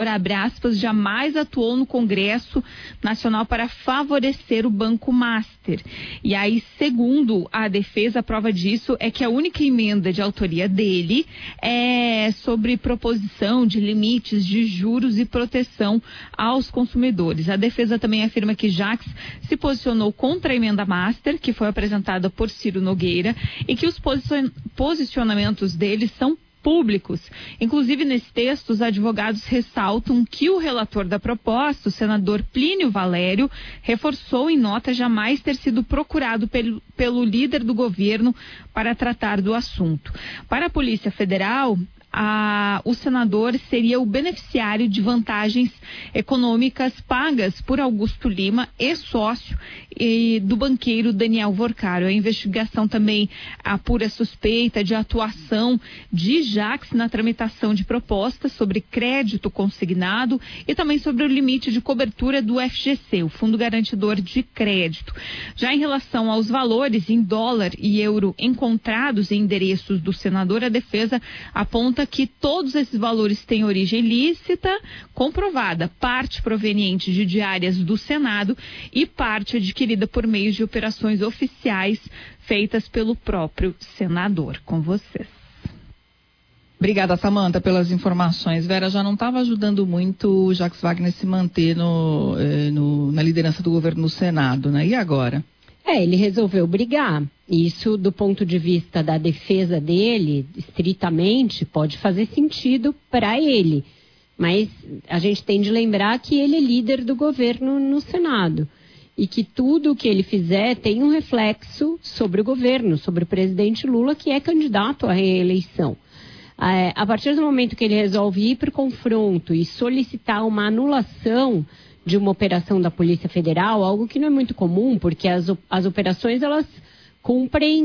abre aspas, jamais atuou no Congresso Nacional para favorecer o Banco Master. E aí, segundo a defesa, a prova disso é que a única emenda de autoria dele é sobre proposição de limites de juros e proteção aos consumidores. A defesa também afirma que Jacques se posicionou contra a emenda Master, que foi apresentada por Ciro Nogueira, e que os posicionamentos dele são públicos. Inclusive, nesse texto, os advogados ressaltam que o relator da proposta, o senador Plínio Valério, reforçou em nota jamais ter sido procurado pelo líder do governo para tratar do assunto. Para a Polícia Federal, o senador seria o beneficiário de vantagens econômicas pagas por Augusto Lima, ex-sócio do banqueiro Daniel Vorcaro. A investigação também apura suspeita de atuação de Jacques na tramitação de propostas sobre crédito consignado e também sobre o limite de cobertura do FGC, o Fundo Garantidor de Crédito. Já em relação aos valores em dólar e euro encontrados em endereços do senador, a defesa aponta que todos esses valores têm origem lícita, comprovada, parte proveniente de diárias do Senado e parte adquirida por meio de operações oficiais feitas pelo próprio senador. Com vocês. Obrigada, Samanta, pelas informações. Vera, já não estava ajudando muito o Jacques Wagner se manter na liderança do governo no Senado, né? E agora? Ele resolveu brigar. Isso, do ponto de vista da defesa dele, estritamente, pode fazer sentido para ele. Mas a gente tem de lembrar que ele é líder do governo no Senado. E que tudo o que ele fizer tem um reflexo sobre o governo, sobre o presidente Lula, que é candidato à reeleição. A partir do momento que ele resolve ir para o confronto e solicitar uma anulação de uma operação da Polícia Federal, algo que não é muito comum, porque as operações, elas cumprem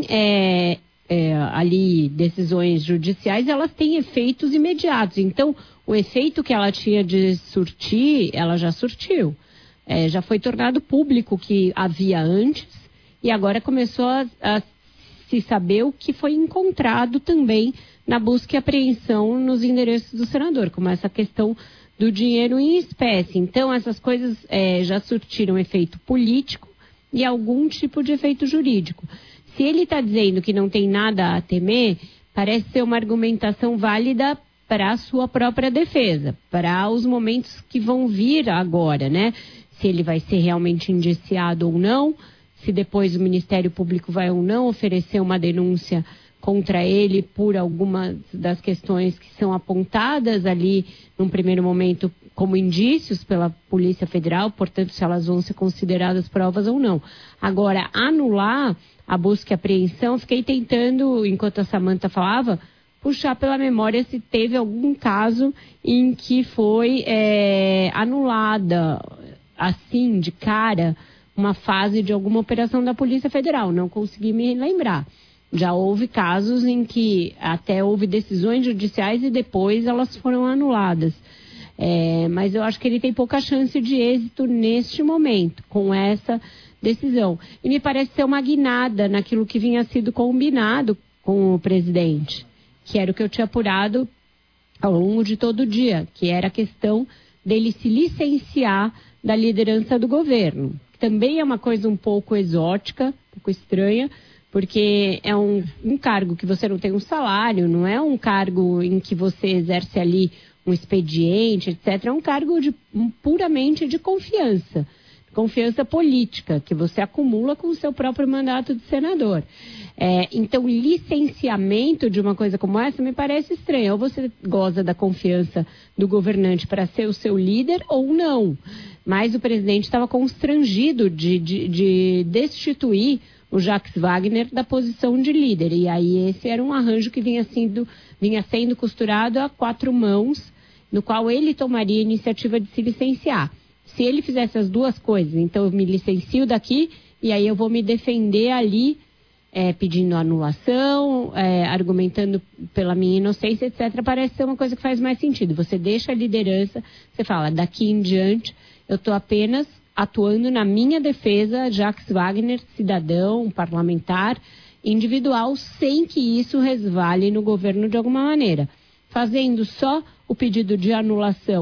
ali decisões judiciais, elas têm efeitos imediatos. Então, o efeito que ela tinha de surtir, ela já surtiu. Já foi tornado público o que havia antes e agora começou a se saber o que foi encontrado também na busca e apreensão nos endereços do senador, como essa questão do dinheiro em espécie. Então, essas coisas já surtiram efeito político e algum tipo de efeito jurídico. Se ele está dizendo que não tem nada a temer, parece ser uma argumentação válida para a sua própria defesa, para os momentos que vão vir agora, né? Se ele vai ser realmente indiciado ou não, se depois o Ministério Público vai ou não oferecer uma denúncia contra ele por algumas das questões que são apontadas ali num primeiro momento como indícios pela Polícia Federal, portanto, se elas vão ser consideradas provas ou não. Agora, anular a busca e apreensão, fiquei tentando, enquanto a Samanta falava, puxar pela memória se teve algum caso em que foi anulada, assim, de cara, uma fase de alguma operação da Polícia Federal. Não consegui me lembrar. Já houve casos em que até houve decisões judiciais e depois elas foram anuladas. Mas eu acho que ele tem pouca chance de êxito neste momento, com essa decisão. E me parece ser uma guinada naquilo que vinha sido combinado com o presidente, que era o que eu tinha apurado ao longo de todo o dia, que era a questão dele se licenciar da liderança do governo. Também é uma coisa um pouco exótica, um pouco estranha, porque é um cargo que você não tem um salário, não é um cargo em que você exerce ali um expediente, etc. É um cargo puramente de confiança política, que você acumula com o seu próprio mandato de senador. Então, licenciamento de uma coisa como essa me parece estranho. Ou você goza da confiança do governante para ser o seu líder, ou não. Mas o presidente estava constrangido de destituir o Jacques Wagner da posição de líder. E aí esse era um arranjo que vinha sendo costurado a 4 mãos, no qual ele tomaria a iniciativa de se licenciar. Se ele fizesse as duas coisas, então eu me licencio daqui e aí eu vou me defender ali, pedindo anulação, argumentando pela minha inocência, etc. Parece ser uma coisa que faz mais sentido. Você deixa a liderança, você fala, daqui em diante eu estou apenas atuando na minha defesa, Jacques Wagner, cidadão, parlamentar, individual, sem que isso resvale no governo de alguma maneira. Fazendo só o pedido de anulação